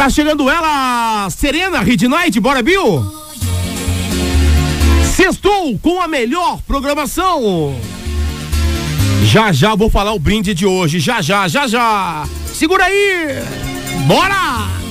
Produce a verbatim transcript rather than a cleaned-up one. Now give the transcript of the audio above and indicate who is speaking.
Speaker 1: Tá chegando ela, Serena Ridnight, bora Bill? Sextou com a melhor programação. Já já vou falar o brinde de hoje, já já, já já. Segura aí, bora!